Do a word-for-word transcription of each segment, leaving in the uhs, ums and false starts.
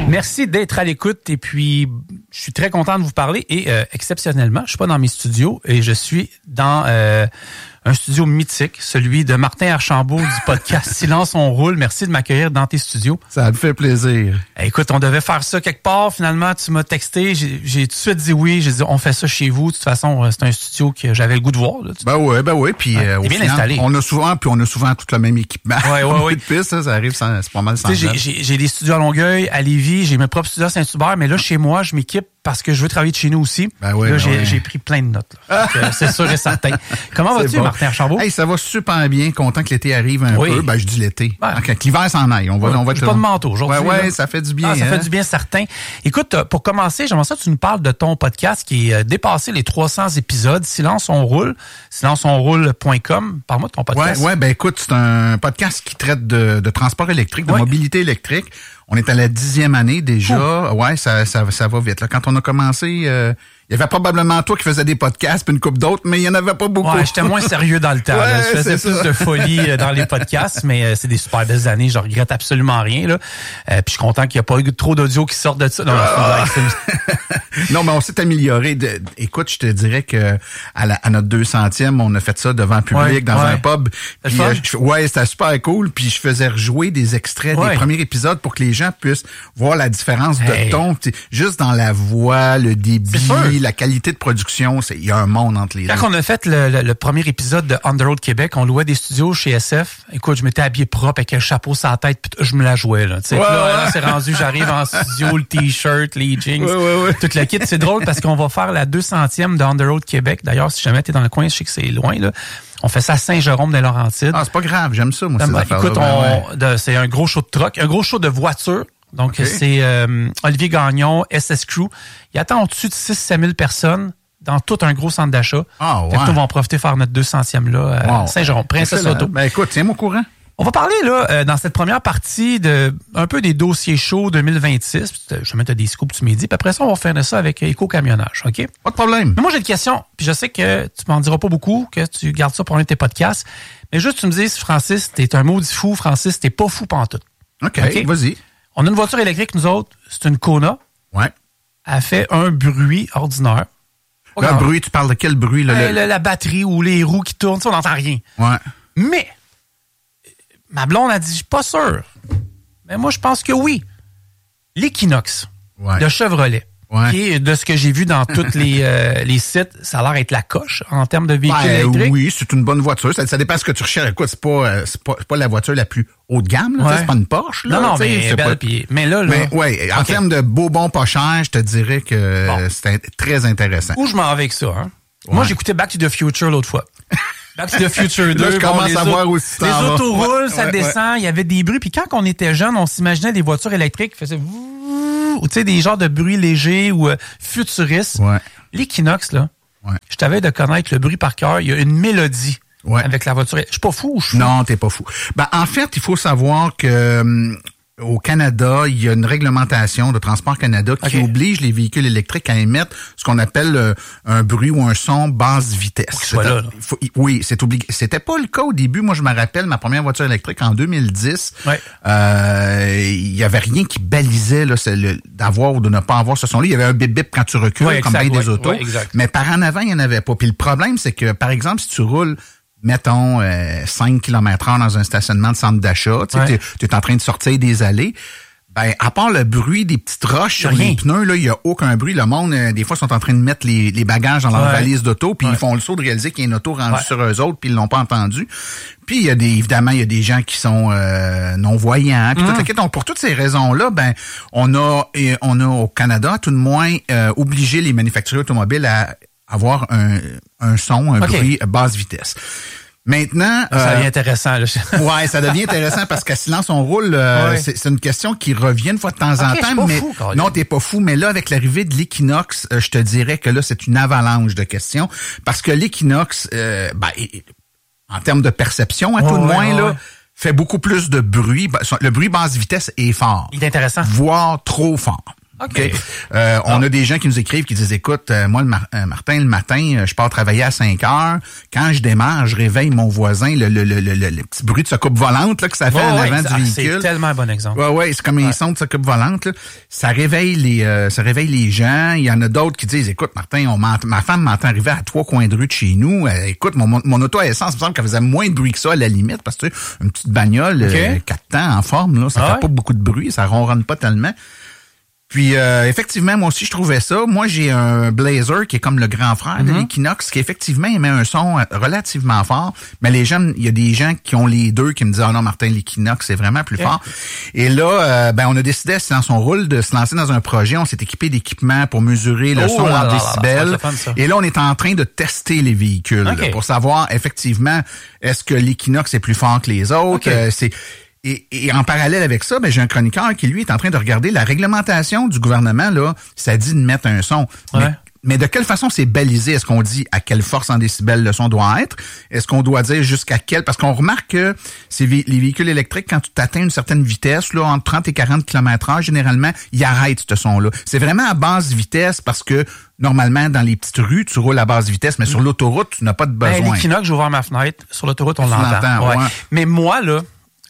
Merci d'être à l'écoute et puis je suis très content de vous parler et euh, exceptionnellement, je suis pas dans mes studios et je suis dans euh, un studio mythique, celui de Martin Archambault du podcast Silence on roule. Merci de m'accueillir dans tes studios. Ça me fait plaisir. Écoute, on devait faire ça quelque part. Finalement, tu m'as texté. J'ai, j'ai tout de suite dit oui. J'ai dit, on fait ça chez vous. De toute façon, c'est un studio que j'avais le goût de voir. Là. Ben oui, ben oui. Puis, ouais, euh, t'es bien final, installé. On a souvent, puis on a souvent tout le même équipement. Ouais, ouais, ouais. De piste, ça, ça arrive, sans, c'est pas mal sans j'ai, j'ai, j'ai des studios à Longueuil, à Lévis. J'ai mes propres studios à Saint-Hubert. Mais là, chez moi, je m'équipe parce que je veux travailler de chez nous aussi. Ben oui, là, ben j'ai, oui. j'ai pris plein de notes. Là. Donc, euh, c'est sûr et certain. Comment vas-tu, bon. Martin Archambault? Hey, ça va super bien. Content que l'été arrive un oui. peu. Ben, je dis l'été. Ouais. Okay, que l'hiver s'en aille. On va, ouais, on va j'ai pas de manteau aujourd'hui. Ouais, ouais, là. ça fait du bien. Ah, ça hein? fait du bien certain. Écoute, pour commencer, j'aimerais ça que tu nous parles de ton podcast qui est dépassé les trois cents épisodes. Silence on roule. silence on roule point com. Parle-moi de ton podcast. Ouais, ouais, ben écoute, c'est un podcast qui traite de, de transport électrique, de ouais. mobilité électrique. On est à la dixième année déjà. Ouh. Ouais, ça, ça, ça va vite. Là, quand on a commencé, euh, il y avait probablement toi qui faisais des podcasts, puis une couple d'autres, mais il y en avait pas beaucoup. Ouais, j'étais moins sérieux dans le temps. Ouais, là. Je faisais plus ça. de folie dans les podcasts, mais euh, c'est des super belles années. Je regrette absolument rien. Là. Euh, puis je suis content qu'il n'y a pas eu trop d'audio qui sortent de ça. Non, ah. non mais on s'est amélioré. De, écoute, je te dirais que à, la, à notre deux centième, on a fait ça devant le public, ouais, dans ouais. un pub. Puis, euh, je, ouais, c'était super cool. Puis je faisais rejouer des extraits ouais. des premiers épisodes pour que les gens puissent voir la différence de hey. ton. Juste dans la voix, le débit, la qualité de production. Il y a un monde entre les deux. Quand on a fait le, le, le premier épisode de On the Road Québec, on louait des studios chez S F. Écoute, je m'étais habillé propre avec un chapeau sur la tête, puis je me la jouais. Là, ouais, là, ouais. là c'est rendu, j'arrive en studio, le t-shirt, les jeans, ouais, ouais, ouais. tout le kit. C'est drôle parce qu'on va faire la deux centième de On the Road Québec. D'ailleurs, si jamais t'es dans le coin, je sais que c'est loin, là. On fait ça à Saint-Jérôme des Laurentides. Ah, c'est pas grave, j'aime ça, moi, ben, ces ben, affaires-là. Écoute, ben, on, ouais. de, c'est un gros show de truck, un gros show de voiture. Donc, okay. c'est euh, Olivier Gagnon, S S Crew. Il attend au-dessus de six à sept mille personnes dans tout un gros centre d'achat. Ah, ouais. Fait que on va en profiter faire notre deux centième là à wow. Saint-Jérôme, Princesse Auto. Ben écoute, tiens-moi au courant. On va parler là euh, dans cette première partie de un peu des dossiers chauds deux mille vingt-six. Je vais mettre des scoops du midi. Puis après ça, on va faire ça avec éco-camionnage, OK? Pas de problème. Mais moi, j'ai une question. Puis je sais que tu m'en diras pas beaucoup, que tu gardes ça pour un de tes podcasts. Mais juste, tu me dis, Francis, t'es un maudit fou. Francis, t'es pas fou pantoute. OK, okay? Vas-y. On a une voiture électrique, nous autres. C'est une Kona. Ouais. Elle fait un bruit ordinaire. Le bruit, tu parles de quel bruit? Là, hey, le... La batterie ou les roues qui tournent, ça, on n'entend rien. Ouais. Mais, ma blonde a dit, je suis pas sûr. Mais moi, je pense que oui. L'Equinox ouais. de Chevrolet. Ouais. Qui est, de ce que j'ai vu dans tous les, euh, les sites, ça a l'air être la coche en termes de véhicules ben, électriques. Oui, c'est une bonne voiture. Ça, ça dépend de ce que tu recherches. Écoute, c'est pas, c'est pas, c'est pas la voiture la plus haut de gamme. Là, ouais. C'est pas une Porsche. Là, non, non, mais c'est belle, pas... pis, mais là, là. Mais ouais, en okay. termes de beau, bon, pas cher, je te dirais que bon. c'est très intéressant. Où je m'en vais avec ça, hein? Ouais. Moi, j'écoutais Back to the Future l'autre fois. Back to the Future deux. Là, je commence bon, à voir aussi Les autos roulent, ouais, ça ouais, descend, il ouais. y avait des bruits. Puis quand on était jeune, on s'imaginait des voitures électriques qui faisaient ou tu sais, des genres de bruits légers ou euh, futuristes. Ouais. L'Equinox, là, ouais. je t'avais de connaître le bruit par cœur. Il y a une mélodie ouais. avec la voiture. Je suis pas fou ou je suis fou? Non, t'es pas fou. Ben, en fait, il faut savoir que hum, au Canada, il y a une réglementation de Transport Canada qui okay. oblige les véhicules électriques à émettre ce qu'on appelle euh, un bruit ou un son basse vitesse. Là, là. Faut, oui, c'est obligé. C'était pas le cas au début. Moi, je me rappelle ma première voiture électrique en deux mille dix. Ouais. Euh, il y avait rien qui balisait là, le, d'avoir ou de ne pas avoir ce son-là. Il y avait un bip bip quand tu recules, ouais, comme bien ouais, des autos. Ouais, mais par en avant, il n'y en avait pas. Puis le problème, c'est que, par exemple, si tu roules mettons, euh, cinq kilomètres heure dans un stationnement de centre d'achat, tu sais, tu es en train de sortir des allées, ben, à part le bruit des petites roches sur les pneus, là, il y a aucun bruit. Le monde, euh, des fois, sont en train de mettre les, les bagages dans leur ouais. valise d'auto, puis ouais. ils font le saut de réaliser qu'il y a une auto rendue ouais. sur eux autres, puis ils l'ont pas entendu. Puis, il y a des, évidemment, il y a des gens qui sont euh, non-voyants, puis mmh. toute la... Donc, pour toutes ces raisons-là, ben, on a, et on a au Canada, tout de moins, euh, obligé les manufacturiers automobiles à avoir un, un son, un okay. bruit basse vitesse. Maintenant, ça devient euh, intéressant. Là. ouais, ça devient intéressant parce qu'à silence on roule, euh, ouais. c'est, c'est une question qui revient une fois de temps en okay, temps. Mais fou, non, t'es pas fou. Mais là, avec l'arrivée de l'Equinox, euh, je te dirais que là, c'est une avalanche de questions parce que l'Equinox, euh, ben, en termes de perception, à ouais, tout de moins ouais, là. Ouais. fait beaucoup plus de bruit. Le bruit basse vitesse est fort. Il est intéressant. Voire trop fort. OK. Euh, on a des gens qui nous écrivent, qui disent, écoute, euh, moi, le mar- euh, Martin, le matin, euh, je pars travailler à cinq heures. Quand je démarre, je réveille mon voisin, le, le, le, le, le petit bruit de soucoupe volante là, que ça fait oh, en ouais, avant ça, du véhicule. C'est tellement un bon exemple. Ouais, ouais, c'est comme ouais. un son de soucoupe volante. Là. Ça réveille les euh, ça réveille les gens. Il y en a d'autres qui disent, écoute, Martin, on ma femme m'entend arriver à trois coins de rue de chez nous. Euh, écoute, mon, mon, mon auto à essence, il me semble qu'elle faisait moins de bruit que ça à la limite, parce que tu sais, une petite bagnole, okay. euh, quatre temps en forme, là, ça ah fait ouais. pas beaucoup de bruit, ça ronronne pas tellement. Puis euh, effectivement, moi aussi, je trouvais ça. Moi, j'ai un Blazer qui est comme le grand frère mm-hmm. de l'Equinox, qui effectivement émet un son relativement fort. Mais les gens, il y a des gens qui ont les deux qui me disent « Ah non, Martin, l'Equinox, c'est vraiment plus okay. fort. » Et là, euh, ben on a décidé, dans son rôle, de se lancer dans un projet. On s'est équipé d'équipements pour mesurer le oh, son en décibels. Et là, on est en train de tester les véhicules okay. là, pour savoir, effectivement, est-ce que l'Equinox est plus fort que les autres. Okay. Euh, c'est Et, et en parallèle avec ça, ben j'ai un chroniqueur qui, lui, est en train de regarder la réglementation du gouvernement. Là, ça dit de mettre un son. Ouais. Mais, mais de quelle façon c'est balisé? Est-ce qu'on dit à quelle force en décibels le son doit être? Est-ce qu'on doit dire jusqu'à quel? Parce qu'on remarque que ces vé- les véhicules électriques, quand tu atteins une certaine vitesse, là, entre trente et quarante kilomètres heure, généralement, ils arrêtent ce son-là. C'est vraiment à basse vitesse parce que normalement, dans les petites rues, tu roules à basse vitesse, mais sur l'autoroute, tu n'as pas de besoin. Ben, l'Equinox, j'ai ouvert ma fenêtre. Sur l'autoroute, on tu l'entend. l'entends. Ouais. Ouais. Mais moi, là,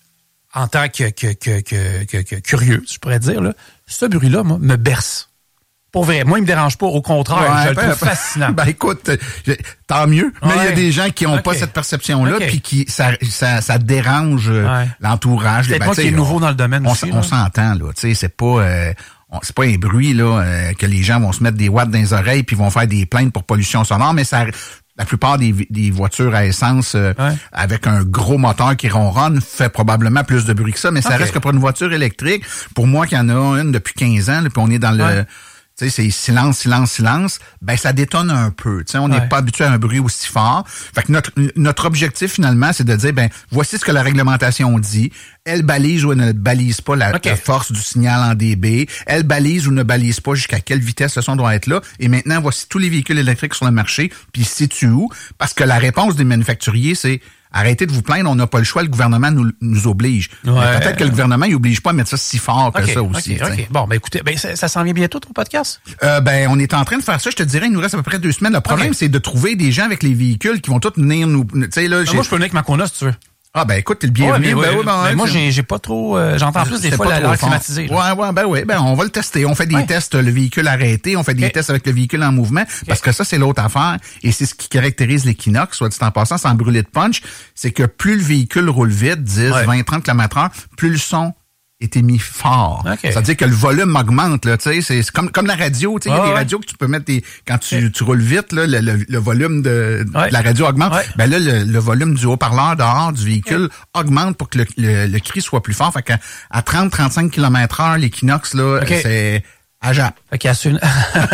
en tant que, que, que, que, que, que curieux, je pourrais dire, là, ce bruit-là, moi, me berce. Pour vrai, moi, il me dérange pas. Au contraire, ouais, je ben, le trouve ben, fascinant. Ben écoute, tant mieux. Mais il ouais. y a des gens qui n'ont okay. pas cette perception-là, puis okay. qui ça, ça, ça dérange ouais. l'entourage. C'est ben, moi qui est nouveau dans le domaine on, aussi. On, on s'entend, là. Tu sais, c'est pas... Euh, on, c'est pas un bruit là euh, que les gens vont se mettre des watts dans les oreilles puis vont faire des plaintes pour pollution sonore, mais ça... La plupart des, des voitures à essence euh, ouais. avec un gros moteur qui ronronne fait probablement plus de bruit que ça, mais ça okay. reste que pour une voiture électrique, pour moi qui en a une depuis quinze ans, là, puis on est dans le... Ouais. Tu sais, c'est silence, silence, silence, ben ça détonne un peu. Tu sais, on n'est ouais. pas habitué à un bruit aussi fort. Fait que notre notre objectif finalement, c'est de dire ben voici ce que la réglementation dit. Elle balise ou elle ne balise pas la, okay. la force du signal en dB. Elle balise ou ne balise pas jusqu'à quelle vitesse le son doit être là. Et maintenant, voici tous les véhicules électriques sur le marché. Puis ils se situent où? Parce que la réponse des manufacturiers, c'est arrêtez de vous plaindre, on n'a pas le choix, le gouvernement nous, nous oblige. Ouais. Peut-être que le gouvernement il oblige pas à mettre ça si fort que okay, ça aussi. Okay, okay. Bon, ben écoutez, ben ça, ça s'en vient bientôt ton podcast? Euh, ben on est en train de faire ça, je te dirais, il nous reste à peu près deux semaines. Le problème, okay. c'est de trouver des gens avec les véhicules qui vont tous venir nous... Tu sais là, non, moi je peux venir avec ma Kona si tu veux. Ah ben écoute, t'es le bienvenu. Ouais, ben, oui, oui, ben, mais ouais, moi j'ai j'ai pas trop euh, j'entends plus des fois l'air climatisé. Ouais ouais ben oui, ben on va le tester, on fait des ouais. tests le véhicule arrêté, on fait des okay. tests avec le véhicule en mouvement okay. parce que ça c'est l'autre affaire et c'est ce qui caractérise l'Equinox, soit dit en passant sans brûler de punch, c'est que plus le véhicule roule vite, dix, ouais. vingt, trente kilomètres heure, plus le son est émis fort. Okay. Ça veut dire que le volume augmente, là, tu sais, c'est, c'est comme, comme la radio, tu sais, il y a des radios que tu peux mettre des, quand tu, okay. tu roules vite, là, le, le, le volume de, ouais. de la radio augmente. Ouais. Ben là, le, le volume du haut-parleur dehors du véhicule okay. augmente pour que le, le, le cri soit plus fort. Fait qu'à à trente à trente-cinq kilomètres heure, l'Equinox, là, okay. c'est à Jap. Fait qu'il y a su une,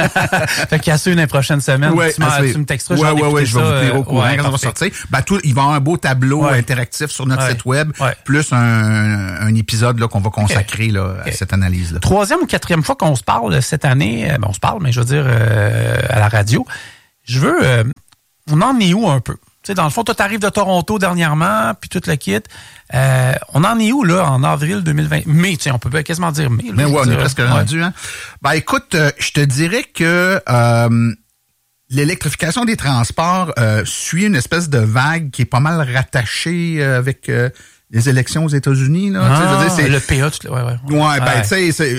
fait qu'il y a su une prochaine semaine. Ouais, tu, m'as, tu me texteras. Ouais, ouais, ouais, je vais ça, vous tenir au courant ouais, quand ça va sortir. Ben, tout, il va y avoir un beau tableau ouais. interactif sur notre ouais. site web, ouais. plus un, un épisode, là, qu'on va consacrer, okay. là, okay. à cette analyse-là. Troisième ou quatrième fois qu'on se parle cette année, ben, on se parle, mais je veux dire, euh, à la radio. Je veux, euh, on en est où un peu? Tu sais, dans le fond, toi, t'arrives de Toronto dernièrement, puis tout le kit. Euh, on en est où, là, en avril deux mille vingt? Mai, tu sais, on peut quasiment dire mai. Là, mais ouais, on dire, est presque ouais. rendu, hein. Ben, écoute, euh, je te dirais que euh, l'électrification des transports euh, suit une espèce de vague qui est pas mal rattachée euh, avec euh, les élections aux États-Unis, là. Ah, je veux dire, c'est, le P A, tu, ouais, ouais. Ouais, ouais. ben, tu sais, c'est...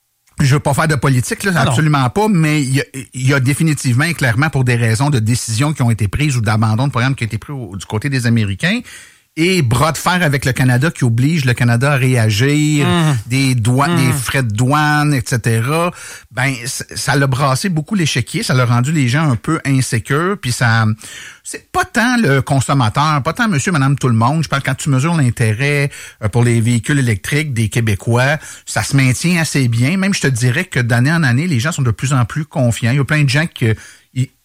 Je veux pas faire de politique, là, ah absolument non. pas, mais il y, y a définitivement et clairement pour des raisons de décisions qui ont été prises ou d'abandon de programmes qui ont été pris au, du côté des Américains. Et bras de fer avec le Canada qui oblige le Canada à réagir, mmh. des douanes, mmh. des frais de douane, et cetera. Ben, ça l'a brassé beaucoup l'échiquier, ça l'a rendu les gens un peu insécures, puis ça, c'est pas tant le consommateur, pas tant monsieur, madame, tout le monde. Je parle quand tu mesures l'intérêt pour les véhicules électriques des Québécois, ça se maintient assez bien. Même je te dirais que d'année en année, les gens sont de plus en plus confiants. Il y a plein de gens qui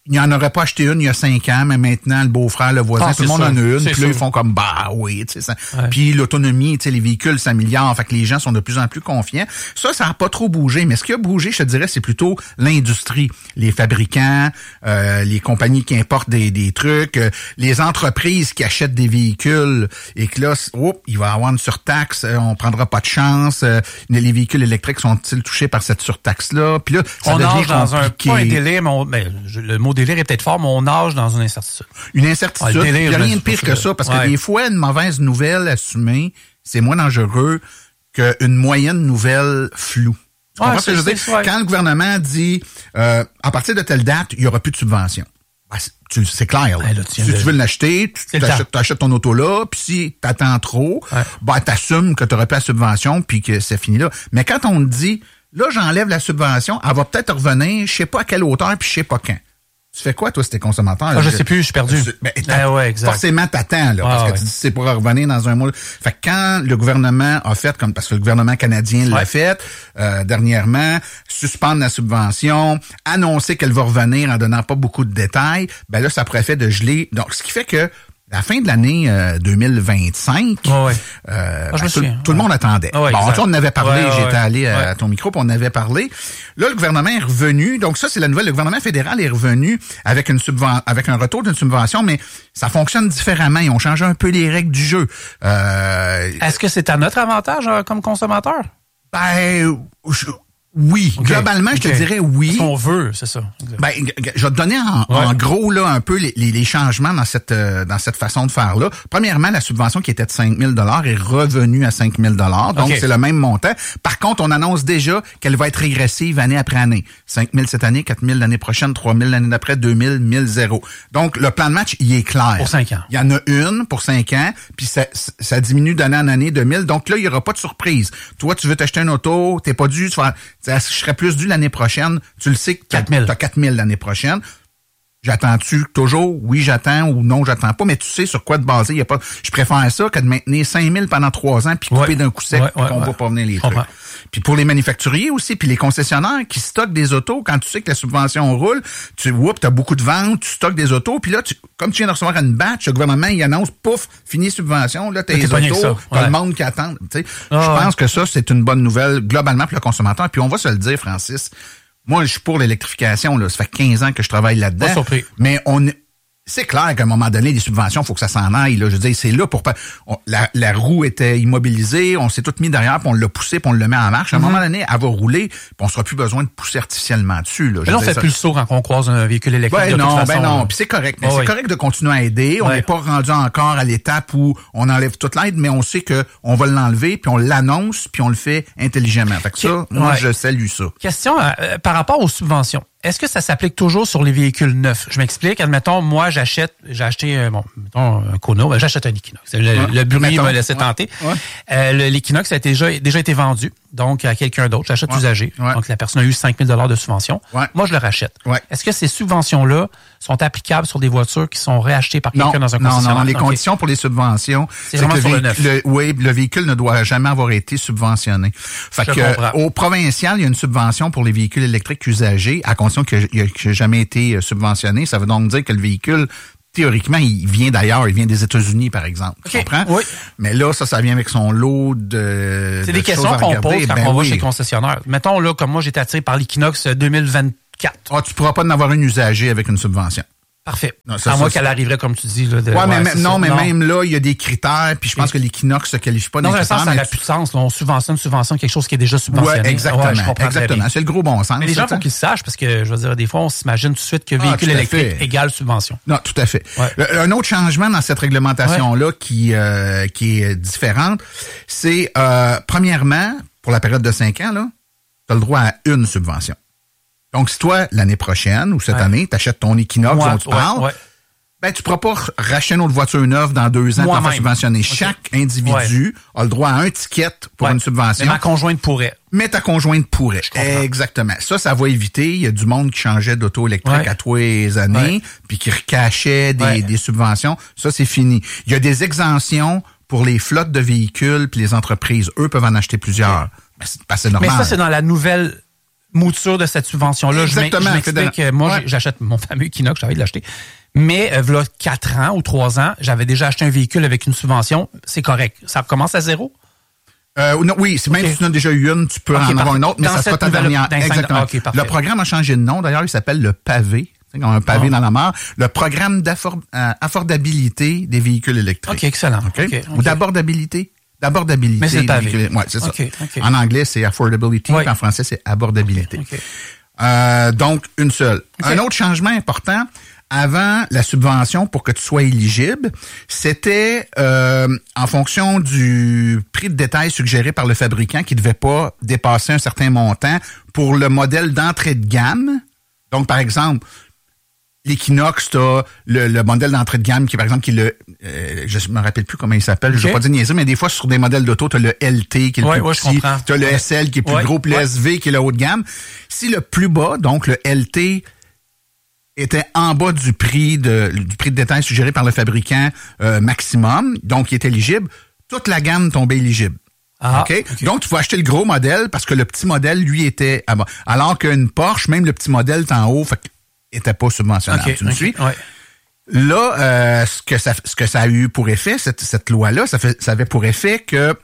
il n'y en aurait pas acheté une il y a cinq ans, mais maintenant, le beau-frère, le voisin, Ah, tout le monde sûr. en a une. C'est Puis là, ils sûr. font comme, bah oui, tu sais. Ça. Ouais. Puis l'autonomie, tu sais, les véhicules s'améliorent. Fait que les gens sont de plus en plus confiants. Ça, ça n'a pas trop bougé. Mais ce qui a bougé, je te dirais, c'est plutôt l'industrie. Les fabricants, euh, les compagnies qui importent des, des trucs, euh, les entreprises qui achètent des véhicules et que là, oh, il va y avoir une surtaxe, euh, on prendra pas de chance. Euh, les véhicules électriques sont-ils touchés par cette surtaxe-là? Puis là, ça on devient nage dans un, compliqué. pas un délire, mais on, ben, je- le mot délire est peut-être fort, mais on nage dans une incertitude. Une incertitude. Ah, le Il délire, n'y a ben, rien de c'est pire pas que ça. ça, parce Ouais. que des fois, une mauvaise nouvelle assumée, c'est moins dangereux qu'une moyenne nouvelle floue. Tu Ouais, comprends ce que je veux c'est- dire? c'est- ouais. Quand le gouvernement dit euh, à partir de telle date, il n'y aura plus de subvention. Ben, c'est, tu- c'est clair. Là. Ouais, là, tu si viens tu de- veux l'acheter, tu C'est le t'achètes, t'achètes ton auto là, puis si t'attends trop, Ouais. ben t'assumes que tu n'auras plus la subvention, puis que c'est fini là. Mais quand on te dit, là, j'enlève la subvention, elle va peut-être revenir, je sais pas à quelle hauteur, puis je sais pas quand. Tu fais quoi, toi, si t'es consommateur? Ah, je sais plus, je suis perdu. Ben, Ah ouais, exact. forcément, t'attends, là, Ah, parce que ouais. tu dis c'est pour revenir dans un mois. Fait que quand le gouvernement a fait, comme parce que le gouvernement canadien l'a Ouais. fait euh, dernièrement, suspendre la subvention, annoncer qu'elle va revenir en donnant pas beaucoup de détails, ben là, ça pourrait faire de geler. Donc, ce qui fait que à la fin de l'année euh, deux mille vingt-cinq, Ouais, ouais. euh, Ah, je ben, me tout, souviens. tout le monde attendait. Ah ouais, bon, exact. tu sais, on en avait parlé, Ouais, ouais, j'étais ouais. allé à, Ouais. à ton micro, puis on en avait parlé. Là, le gouvernement est revenu. Donc ça, c'est la nouvelle. Le gouvernement fédéral est revenu avec une subven- avec un retour d'une subvention, mais ça fonctionne différemment. Ils ont changé un peu les règles du jeu. Euh, Est-ce que c'est à notre avantage euh, comme consommateur? ben, je- oui. Ok. Globalement, je te Ok. dirais oui. Ce qu'on veut, c'est ça. Exact. Ben, g- g- je vais te donner en, Ouais. en gros là un peu les, les, les changements dans cette euh, dans cette façon de faire là. Premièrement, la subvention qui était de cinq mille dollars est revenue à cinq mille dollars, donc Ok. c'est le même montant. Par contre, on annonce déjà qu'elle va être régressive année après année. cinq mille cette année, quatre mille l'année prochaine, trois mille l'année d'après, deux mille, mille, zéro. Donc le plan de match, il est clair. Pour cinq ans. Il y en a une pour cinq ans, puis ça, ça diminue d'année en année de mille. Donc là, il y aura pas de surprise. Toi, tu veux t'acheter une auto, t'es pas dû, tu vas, je serais plus dû l'année prochaine. Tu le sais que quatre mille. t'as quatre mille l'année prochaine. J'attends-tu toujours? Oui, j'attends ou non, j'attends pas, mais tu sais sur quoi te baser. Il y a pas, je préfère ça que de maintenir cinq mille pendant trois ans puis couper Ouais. d'un coup sec Ouais, puis ouais, qu'on ouais. va pas venir les Je trucs. comprends. Puis pour les manufacturiers aussi, puis les concessionnaires qui stockent des autos, quand tu sais que la subvention roule, tu whoop, t'as beaucoup de ventes, tu stockes des autos, puis là, tu, comme tu viens de recevoir une batch, le gouvernement, il annonce, pouf, fini subvention, là, t'as Là, les t'es pogné avec autos, ça. t'as Ouais. le monde qui attend. Tu sais, Ah, je ouais. pense que ça, c'est une bonne nouvelle globalement pour le consommateur. Puis on va se le dire, Francis, moi, je suis pour l'électrification, là. Ça fait quinze ans que je travaille là-dedans. Pas surpris. Mais on c'est clair qu'à un moment donné, les subventions, il faut que ça s'en aille. Là. Je veux dire, c'est là pour pas. on- la, la roue était immobilisée, on s'est tout mis derrière, puis on l'a poussé, puis on le met en marche. À un Mm-hmm. moment donné, elle va rouler, puis on sera plus besoin de pousser artificiellement dessus. Là. Je Mais là, on veux fait dire, plus ça- le saut quand on croise un véhicule électrique. Ben de toute non, façon, ben non, là. puis c'est correct. Mais Ah c'est oui. correct de continuer à aider. On Ouais. n'est pas rendu encore à l'étape où on enlève toute l'aide, mais on sait que on va l'enlever, puis on l'annonce, puis on le fait intelligemment. Fait que ça, Ok. moi, Ouais. je salue ça. Question euh, par rapport aux subventions. Est-ce que ça s'applique toujours sur les véhicules neufs? Je m'explique. Admettons, moi, j'achète, j'ai acheté, euh, bon, mettons, un Kona, ben, j'achète un Equinox. Le, Ouais. le bruit Mettons. m'a laissé Ouais. tenter. Ouais. Euh, le- L'Equinox a été déjà, déjà été vendu, donc à quelqu'un d'autre. J'achète Ouais. usagé. Ouais. Donc, la personne a eu cinq mille dollars de subvention. Ouais. Moi, je le rachète. Ouais. Est-ce que ces subventions-là sont applicables sur des voitures qui sont réachetées par Non, quelqu'un dans un non, concessionnaire? non. Les Ok. conditions pour les subventions, C'est vraiment que sur le véhicule- neuf. oui, le véhicule ne doit jamais avoir été subventionné. Fait Je que comprends. au provincial, il y a une subvention pour les véhicules électriques usagés, à condition qu'il n'ait jamais été euh, subventionné. Ça veut donc dire que le véhicule, théoriquement, il vient d'ailleurs, il vient des États-Unis, par exemple. Tu Ok, comprends? oui. Mais là, ça, ça vient avec son lot de. C'est de des questions choses à qu'on regarder. pose quand Ben on va oui. chez le concessionnaire. Mettons, là, comme moi, j'étais attiré par l'Equinox deux mille vingt-quatre. Ah, tu pourras pas en avoir une usagée avec une subvention. Parfait. Non, ça, à ça, moins ça- qu'elle arriverait, comme tu dis. Là, de, Ouais, mais ouais, même- c'est non, ça. mais même là, il y a des critères, puis je pense Ok. que l'Equinox se qualifie pas Dans des un critères. sens, ça mais n'a tu- plus de sens. Là. On subventionne, subventionne quelque chose qui est déjà subventionné. Ouais, exactement. Ouais, je comprends très exactement. bien. C'est le gros bon sens. Mais les ça, gens, faut tu sais. qu'ils le sachent, parce que, je veux dire, des fois, on s'imagine tout de suite que Ah, véhicule tout à électrique fait. égale subvention. Non, tout à fait. Ouais. Le- Un autre changement dans cette réglementation-là qui euh, qui est différente, c'est euh, premièrement, pour la période de cinq ans, là, tu as le droit à une subvention. Donc, si toi, l'année prochaine ou cette Ouais. année, tu achètes ton Equinox Moi, dont tu ouais, parles, ouais. ben, tu pourras pas racheter une autre voiture neuve dans deux ans pour la Moi-même. faire subventionner. Ok. Chaque individu a le droit à un ticket pour Ouais. une subvention. Mais ma conjointe pourrait. Mais ta conjointe pourrait. comprends. Exactement. Ça, ça va éviter. Il y a du monde qui changeait d'auto électrique Ouais. à tous les années, Ouais. puis qui recachait des, Ouais. des subventions. Ça, c'est fini. Il y a des exemptions pour les flottes de véhicules puis les entreprises. Eux peuvent en acheter plusieurs. Ben, c'est, ben, c'est normal. Mais ça, c'est dans la nouvelle mouture de cette subvention-là. Exactement. Je m'explique, de... moi, ouais. j'achète mon fameux Equinox, j'avais de l'acheter. Mais, euh, là, quatre ans ou trois ans, j'avais déjà acheté un véhicule avec une subvention. C'est correct. Ça commence à zéro? Euh, non, oui, même okay. si tu en as déjà eu une, tu peux okay, en parfait. avoir une autre, mais dans ça sera ta dernière. Exactement. Okay, le programme a changé de nom. D'ailleurs, il s'appelle le pavé. Comme un pavé oh. dans la mare. Le programme d'affordabilité des véhicules électriques. OK, excellent. Okay? Okay, okay. Ou d'abordabilité. D'abordabilité. Mais c'est le pavé. Oui, c'est okay, ça. Okay. En anglais, c'est affordability, oui. puis en français, c'est abordabilité. Okay. Euh, donc, une seule. Okay. Un autre changement important, avant la subvention pour que tu sois éligible, c'était euh, en fonction du prix de détail suggéré par le fabricant qui ne devait pas dépasser un certain montant pour le modèle d'entrée de gamme. Donc, par exemple, l'Equinox, t'as le, le modèle d'entrée de gamme qui, par exemple, qui est le... Euh, je me rappelle plus comment il s'appelle, okay. je vais pas dire niaiser, mais des fois, sur des modèles d'auto, t'as le L T qui est le ouais, plus ouais, petit, t'as le S L qui est plus ouais, gros, puis le ouais. S V qui est le haut de gamme. Si le plus bas, donc le L T, était en bas du prix de du prix de détail suggéré par le fabricant euh, maximum, donc il est éligible, toute la gamme tombait éligible. Ah, okay? OK. Donc, tu vas acheter le gros modèle parce que le petit modèle, lui, était à bas. Alors qu'une Porsche, même le petit modèle est en haut, fait était pas subventionnable. Okay, tu me okay, suis? Ouais. Là, euh, ce que ça ce que ça a eu pour effet, cette, cette loi-là, ça, fait, ça avait pour effet que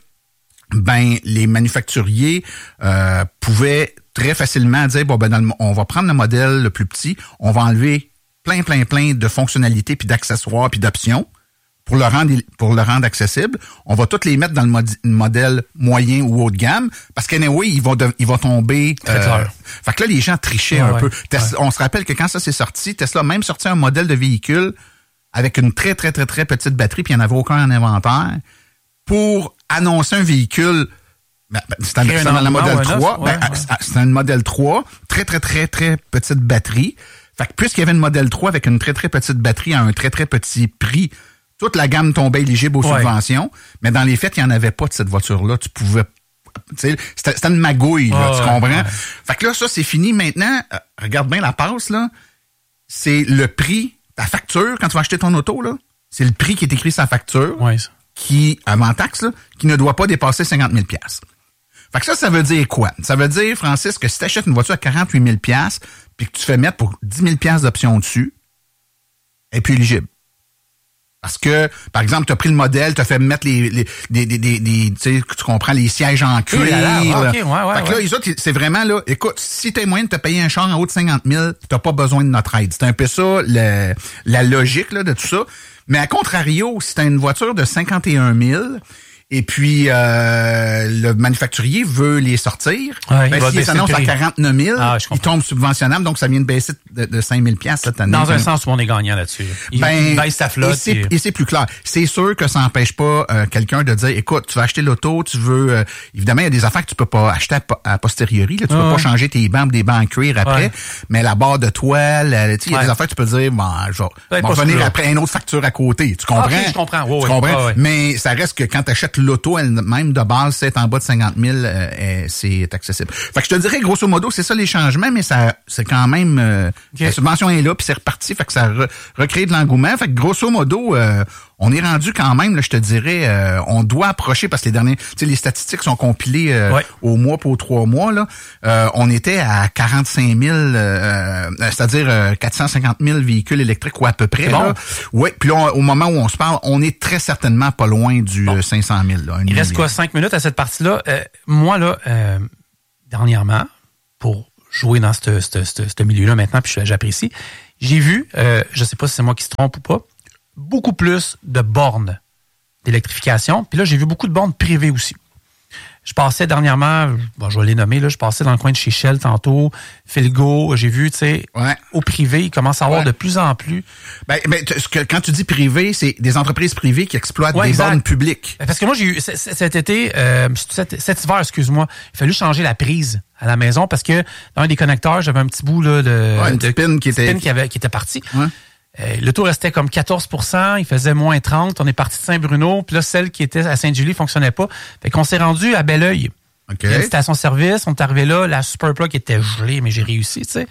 ben les manufacturiers euh, pouvaient très facilement dire bon ben dans le, on va prendre le modèle le plus petit, on va enlever plein plein plein de fonctionnalités puis d'accessoires puis d'options pour le rendre pour le rendre accessible. On va tous les mettre dans le mod- modèle moyen ou haut de gamme parce qu'anyway, ils vont de, ils vont tomber. Euh, fait que là les gens trichaient ah, un ouais, peu. Tesla, ouais. On se rappelle que quand ça s'est sorti, Tesla a même sorti un modèle de véhicule avec une très très très très petite batterie puis il n'y en avait aucun en inventaire pour annoncer un véhicule. Ben, ben, c'était c'est dans le modèle trois. Ouais, ben, ouais. C'était un modèle trois, très très très très petite batterie. Fait que puisqu'il y avait une modèle trois avec une très très petite batterie à un très très petit prix, toute la gamme tombait éligible aux ouais. subventions, mais dans les faits, il n'y en avait pas de cette voiture-là. Tu pouvais... C'était, c'était une magouille, là, oh, tu comprends? Ouais. Fait que là, ça, c'est fini. Maintenant, euh, regarde bien la passe, là. C'est le prix, ta facture, quand tu vas acheter ton auto, là, c'est le prix qui est écrit sur la facture, ouais. qui, avant taxe, là, qui ne doit pas dépasser cinquante mille dollars. Fait que ça, ça veut dire quoi? Ça veut dire, Francis, que si tu achètes une voiture à quarante-huit mille dollars puis que tu fais mettre pour dix mille dollars d'options dessus, elle est plus éligible. Parce que, par exemple, tu as pris le modèle, tu as fait mettre les, les, les, les, les, les tu sais, tu comprends, les sièges en cuir. Oui, là, là, okay, ouais, ouais, fait que là, ouais. les autres, c'est vraiment là, écoute, si t'as moyen de te payer un char en haut de cinquante mille, t'as pas besoin de notre aide. C'est un peu ça, le, la logique, là, de tout ça. Mais à contrario, si t'as une voiture de cinquante et un mille, et puis euh, le manufacturier veut les sortir, ouais, ben, s'il s'annonce à quarante-neuf mille, ah, il tombe subventionnable, donc ça vient de baisser de, de cinq mille dollars cette année. Dans un sens où on est gagnant là-dessus. Il, ben, il baisse sa flotte. Et c'est, et... et c'est plus clair. C'est sûr que ça n'empêche pas euh, quelqu'un de dire, écoute, tu vas acheter l'auto, tu veux... Euh, évidemment, il y a des affaires que tu peux pas acheter à, à posteriori. Là, tu ah, peux ouais. pas changer tes bancs des bancs en cuir après, ouais. mais la barre de toile, il y a ouais. des affaires que tu peux dire, bon, je vais revenir après une autre facture à côté. Tu comprends? Ah, okay, je comprends. Oh, tu oui. comprends? Oh, oui. Mais ça reste que quand tu achètes l'auto elle-même de base, c'est en bas de cinquante mille, euh, c'est accessible. Fait que je te dirais, grosso modo, c'est ça les changements, mais ça, c'est quand même, euh, okay. la subvention est là, puis c'est reparti, fait que ça re, recrée de l'engouement. Fait que grosso modo, euh, on est rendu quand même, là, je te dirais, euh, on doit approcher, parce que les derniers, tu sais, les statistiques sont compilées euh, ouais. au mois pour trois mois, là. Euh, on était à quarante-cinq mille, euh, c'est-à-dire euh, quatre cent cinquante mille véhicules électriques ou à peu près. C'est là. Bon. Ouais, puis là, au moment où on se parle, on est très certainement pas loin du bon. cinq cent mille. Là, Il reste quoi, cinq minutes à cette partie-là? Euh, moi, là, euh, dernièrement, pour jouer dans ce ce milieu-là maintenant, puis j'apprécie, j'ai vu, euh, je sais pas si c'est moi qui se trompe ou pas, beaucoup plus de bornes d'électrification. Puis là, j'ai vu beaucoup de bornes privées aussi. Je passais dernièrement, bon, je vais les nommer, là, je passais dans le coin de chez Shell tantôt, Philgo, j'ai vu, tu sais, ouais. au privé, il commence à avoir ouais. de plus en plus. Ben, ben ce que, quand tu dis privé, c'est des entreprises privées qui exploitent ouais, des exact. bornes publiques. Parce que moi, j'ai eu, cet été, euh, cet, cet hiver, excuse-moi, il a fallu changer la prise à la maison parce que dans un des connecteurs, j'avais un petit bout là, de, ouais, une de pin qui était, pin qui, avait, qui était parti. Ouais. Euh, le taux restait comme quatorze pour cent, il faisait moins trente, on est parti de Saint-Bruno, puis là, celle qui était à Sainte-Julie fonctionnait pas. Fait qu'on s'est rendu à Belleuil. Okay. Il y a une station-service, on est arrivé là, la Superplug était gelée, mais j'ai réussi, tu sais.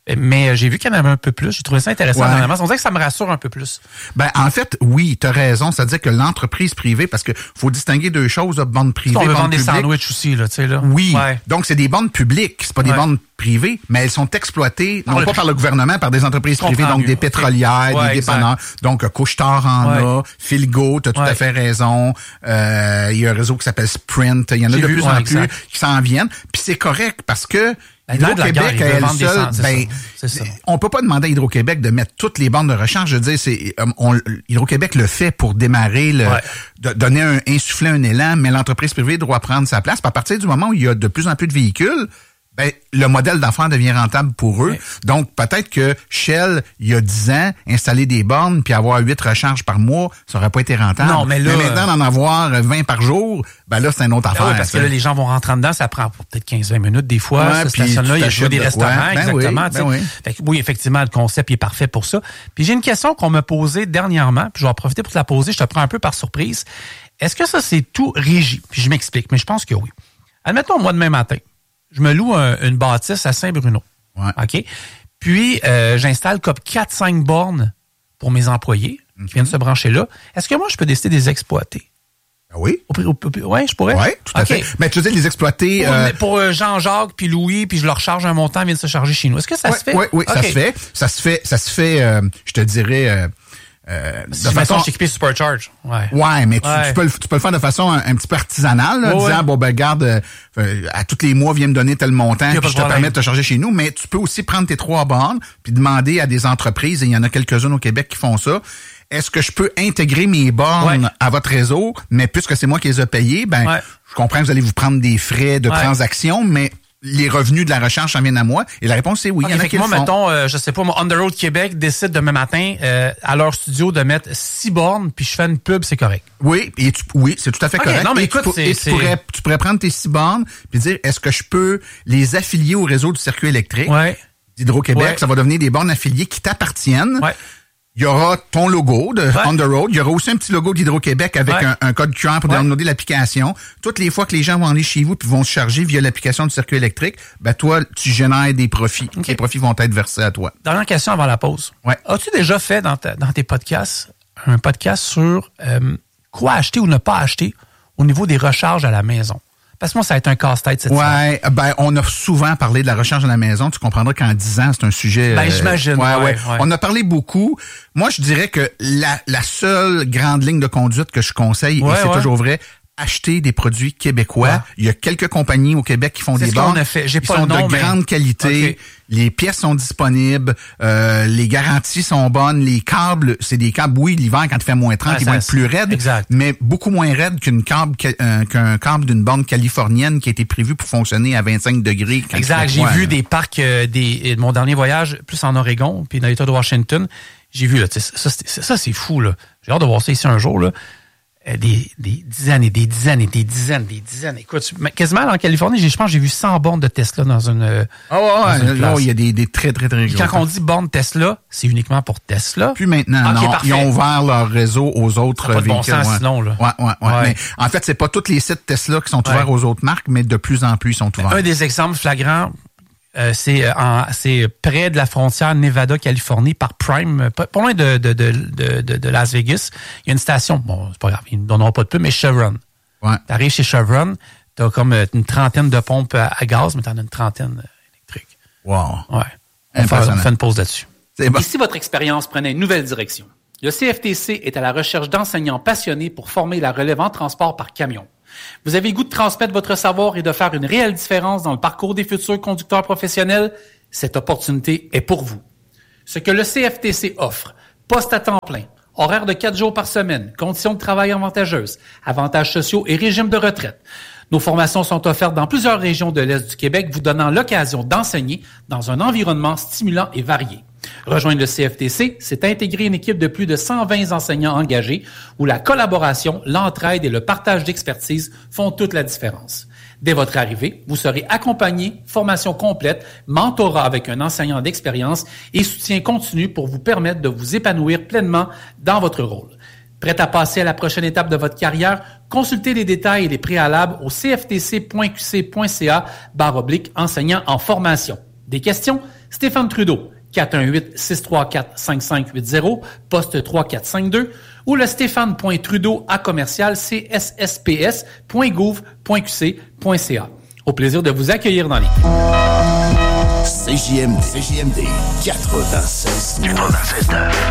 Mais j'ai vu qu'il y en avait un peu plus. J'ai trouvé ça intéressant. Ouais. Dernièrement. On dirait que ça me rassure un peu plus. Ben, en fait, oui, tu as raison. C'est-à-dire que l'entreprise privée, parce que faut distinguer deux choses, là, bornes privées, on veut bornes vendre des publiques. sandwichs aussi, là, tu sais, là. Oui. Ouais. Donc, c'est des bornes publiques, c'est pas des Ouais. bornes privées, mais elles sont exploitées, non le pas pri- par le gouvernement, par des entreprises privées, donc mieux. des pétrolières, Okay. Ouais, des exact. dépanneurs. Donc, euh, Couche-Tard en Ouais. a, Philgo, tu as tout Ouais. à fait raison. Euh, il y a un réseau qui s'appelle Sprint. Il y en a J'ai de vu, plus ouais, en exact. plus qui s'en viennent. Puis c'est correct parce que Ben, dans de la guerre, Hydro-Québec, ils à veulent elle vendre des seule, cent- c'est ben, ça. C'est ça. on peut pas demander à Hydro-Québec de mettre toutes les bornes de recharge. Je veux dire, c'est, euh, on, Hydro-Québec le fait pour démarrer, le, Ouais. de, donner un, insuffler un élan, mais l'entreprise privée doit prendre sa place. Puis à partir du moment où il y a de plus en plus de véhicules, ben, le modèle d'affaires devient rentable pour eux. Ouais. Donc, peut-être que Shell, il y a dix ans, installer des bornes puis avoir huit recharges par mois, ça aurait pas été rentable. Non, mais là, maintenant, d'en avoir vingt par jour, ben là, c'est une autre affaire. Ah oui, parce que là, les gens vont rentrer dedans, ça prend peut-être quinze à vingt minutes des fois. Ouais, ce puis stationne-là, tu il y a toujours des t'achètes de quoi. restaurants, Ben exactement. oui, tu sais. ben oui. Fait que oui, effectivement, le concept il est parfait pour ça. Puis j'ai une question qu'on m'a posée dernièrement, puis je vais en profiter pour te la poser, je te prends un peu par surprise. Est-ce que ça, c'est tout régi? Puis je m'explique, mais je pense que oui. Admettons, moi, demain matin, je me loue un- une bâtisse à Saint-Bruno. Ouais. OK? Puis, euh, j'installe comme quatre cinq bornes pour mes employés qui viennent se brancher là. Est-ce que moi, je peux décider de les exploiter? Ben oui. Oui, je pourrais? Oui, tout à OK. fait. Mais tu veux dire, les exploiter... Pour, euh, pour, euh, Jean-Jacques puis Louis, puis je leur charge un montant, ils viennent se charger chez nous. Est-ce que ça ouais, se fait? Oui, oui, ça OK. se fait. Ça se fait, ça se fait, euh, je te dirais... Euh, euh, Si, de façon, je suis équipé Supercharge. Ouais. Ouais, mais tu, Ouais. tu peux le, tu peux le faire de façon un, un petit peu artisanale, là, Ouais, disant ouais. bon ben garde euh, euh, à tous les mois viens me donner tel montant, Y a puis pas je de te problème. permets de te charger chez nous. Mais tu peux aussi prendre tes trois bornes puis demander à des entreprises, et il y en a quelques-unes au Québec qui font ça. Est-ce que je peux intégrer mes bornes Ouais. à votre réseau, mais puisque c'est moi qui les ai payées, ben Ouais. je comprends que vous allez vous prendre des frais de Ouais. transaction, mais les revenus de la recherche s'en viennent à moi. Et la réponse c'est oui. OK, Il y en a fait qui que le moi, font. mettons, euh, je sais pas, moi, On the Road Québec décide demain matin euh, à leur studio de mettre six bornes, puis je fais une pub, c'est correct. Oui, et tu, oui, c'est tout à fait Ok, correct. non, mais Et tu écoute, pour- c'est- et tu c'est- pourrais, tu pourrais prendre tes six bornes puis dire, est-ce que je peux les affilier au réseau du circuit électrique Ouais. d'Hydro-Québec? Ouais. Ça va devenir des bornes affiliées qui t'appartiennent. Ouais. Il y aura ton logo de On the Road. Il y aura aussi un petit logo d'Hydro-Québec avec Ouais. un, un code Q R pour Ouais. downloader l'application. Toutes les fois que les gens vont aller chez vous puis vont se charger via l'application du circuit électrique, ben toi, tu génères des profits. Ok. Les profits vont être versés à toi. Dernière question avant la pause. Ouais. As-tu déjà fait dans, ta- dans tes podcasts un podcast sur euh, quoi acheter ou ne pas acheter au niveau des recharges à la maison? Parce que moi, ça a été un casse-tête cette semaine. Ouais, ben on a souvent parlé de la recharge à la maison. Tu comprendras qu'en dix ans, c'est un sujet. Ben, j'imagine, Ouais, ouais, ouais, ouais. On a parlé beaucoup. Moi, je dirais que la, la seule grande ligne de conduite que je conseille, Ouais, et c'est ouais. toujours vrai, acheter des produits québécois. Ouais. Il y a quelques compagnies au Québec qui font C'est des ce qu'on bornes. a fait. J'ai Ils pas sont le nom, de mais- grande qualité. Ok. Les pièces sont disponibles. Euh, les garanties sont bonnes. Les câbles, c'est des câbles, oui, l'hiver, quand il fait moins trente, Ouais, ils ça, vont être plus raides. exact. Mais beaucoup moins raides qu'une câble, euh, qu'un câble d'une borne californienne qui a été prévu pour fonctionner à vingt-cinq degrés. quand il Exact. fait J'ai froid, vu là. des parcs, euh, des, de mon dernier voyage, plus en Oregon, puis dans l'État de Washington. J'ai vu, là, tu sais, ça, c'est- ça, c'est fou, là. J'ai hâte de voir ça ici un jour, là. Euh, Des, des dizaines et des dizaines et des dizaines, des dizaines. Écoute, mais quasiment en Californie, j'ai- je pense que j'ai vu cent bornes de Tesla dans une. euh, Ah ouais, dans ouais, une là, place. il y a des, des très, très, très Puis gros. quand on dit borne Tesla, c'est uniquement pour Tesla. Plus maintenant, Ok, non. parfait. Ils ont ouvert leur réseau aux autres Ça a pas de bon véhicules. sens ouais. sinon, là. Ouais, ouais, ouais. Ouais. Mais en fait, c'est pas tous les sites Tesla qui sont Ouais. ouverts aux autres marques, mais de plus en plus ils sont ouverts. Un des exemples flagrants, euh, c'est euh, en- c'est près de la frontière Nevada-Californie par Prime, euh, pas, pas loin de, de, de, de, de- de Las Vegas. Il y a une station, bon, c'est pas grave, ils ne donneront pas de pub, mais Chevron. Ouais. T'arrives chez Chevron, t'as comme euh, une trentaine de pompes à, à gaz, mais t'en as une trentaine euh, électriques. Wow. Ouais. On fait, Impressionnant. on fait une pause là-dessus. C'est bon. Et si votre expérience prenait une nouvelle direction? Le C F T C est à la recherche d'enseignants passionnés pour former la relève en transport par camion. Vous avez le goût de transmettre votre savoir et de faire une réelle différence dans le parcours des futurs conducteurs professionnels? Cette opportunité est pour vous. Ce que le C F T C offre, poste à temps plein, horaire de quatre jours par semaine, conditions de travail avantageuses, avantages sociaux et régime de retraite. Nos formations sont offertes dans plusieurs régions de l'Est du Québec, vous donnant l'occasion d'enseigner dans un environnement stimulant et varié. Rejoindre le C F T C, c'est intégrer une équipe de plus de cent vingt enseignants engagés où la collaboration, l'entraide et le partage d'expertise font toute la différence. Dès votre arrivée, vous serez accompagné, formation complète, mentorat avec un enseignant d'expérience et soutien continu pour vous permettre de vous épanouir pleinement dans votre rôle. Prêt à passer à la prochaine étape de votre carrière? Consultez les détails et les préalables au c f t c point q c point c a barre oblique enseignant en formation. Des questions? Stéphane Trudeau, quatre un huit, six trois quatre, cinq cinq huit zéro, poste trois quatre cinq deux, ou le stéphane.trudeau à commercial c s s p s point gouv point q c point c a. Au plaisir de vous accueillir dans l'équipe. C J M D, C J M D quatre-vingt-seize neuf.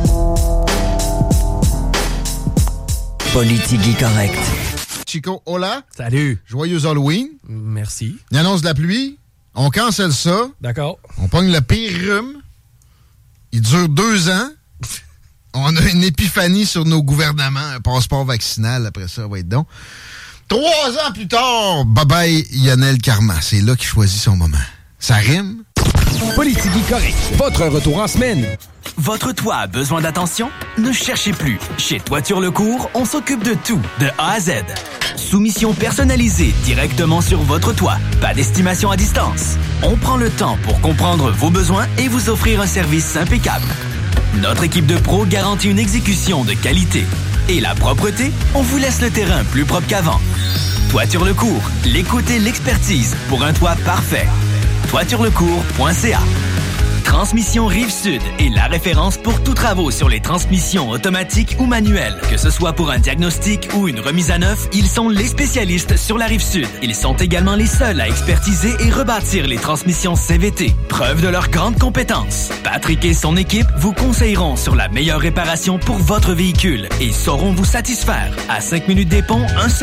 Politique correcte. Chico, hola. Salut. Joyeux Halloween. Merci. Il annonce de la pluie. On cancelle ça. D'accord. On pogne le pire rhume. Il dure deux ans. On a une épiphanie sur nos gouvernements. Un passeport vaccinal, après ça, va être donc. Trois ans plus tard, bye-bye Lionel Carman. C'est là qu'il choisit son moment. Ça rime? Politique correcte. Votre retour en semaine. Votre toit a besoin d'attention? Ne cherchez plus. Chez Toiture Lecourt, on s'occupe de tout, de A à Z. Soumission personnalisée directement sur votre toit. Pas d'estimation à distance. On prend le temps pour comprendre vos besoins et vous offrir un service impeccable. Notre équipe de pros garantit une exécution de qualité. Et la propreté, on vous laisse le terrain plus propre qu'avant. Toiture Lecourt, l'écoute et l'expertise pour un toit parfait. toiture lecourt point c a. Transmission Rive-Sud est la référence pour tous travaux sur les transmissions automatiques ou manuelles. Que ce soit pour un diagnostic ou une remise à neuf, ils sont les spécialistes sur la Rive-Sud. Ils sont également les seuls à expertiser et rebâtir les transmissions C V T. Preuve de leur grande compétence. Patrick et son équipe vous conseilleront sur la meilleure réparation pour votre véhicule et sauront vous satisfaire. À cinq minutes des ponts, un seul